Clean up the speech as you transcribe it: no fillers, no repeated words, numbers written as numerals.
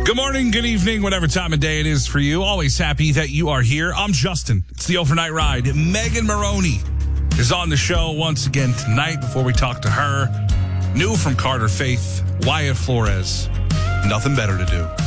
Good morning, good evening, whatever time of day it is for you. Always happy that you are here. I'm Justin. It's the Overnight Ride. Megan Maroney is on the show once again tonight. Before we talk to her, new from Carter Faith, Wyatt Flores. Nothing better to do.